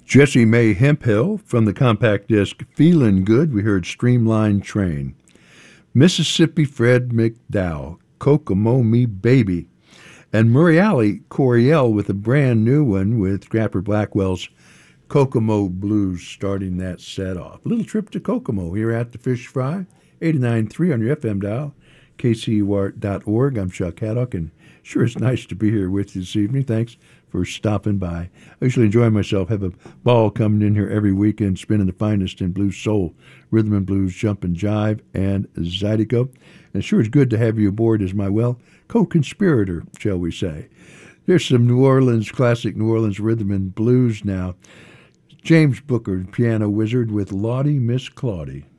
Jessie Mae Hemphill from the compact disc Feelin' Good. We heard Streamline Train. Mississippi Fred McDowell, Kokomo Me Baby. And Murray Alley Coriel with a brand new one with Scrapper Blackwell's Kokomo Blues starting that set off. A little trip to Kokomo here at the Fish Fry, 89.3 on your FM dial, kcur.org. I'm Chuck Haddock, and sure it's nice to be here with you this evening. Thanks for stopping by. I usually enjoy myself, have a ball coming in here every weekend, spinning the finest in blues, soul, rhythm and blues, jump and jive, and zydeco. And sure it's good to have you aboard as my, co-conspirator, shall we say. There's some classic New Orleans rhythm and blues now. James Booker, piano wizard with Lottie Miss Claudie.